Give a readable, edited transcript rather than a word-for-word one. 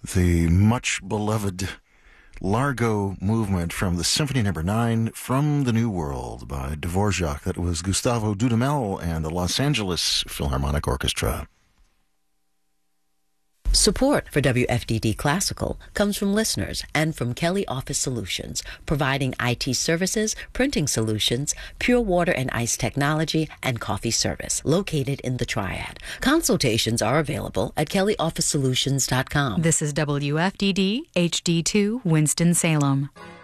the much-beloved Largo movement from the Symphony No. 9, From the New World by Dvorak. That was Gustavo Dudamel and the Los Angeles Philharmonic Orchestra. Support for WFDD Classical comes from listeners and from Kelly Office Solutions, providing IT services, printing solutions, pure water and ice technology, and coffee service, located in the Triad. Consultations are available at kellyofficesolutions.com. This is WFDD HD2 Winston-Salem.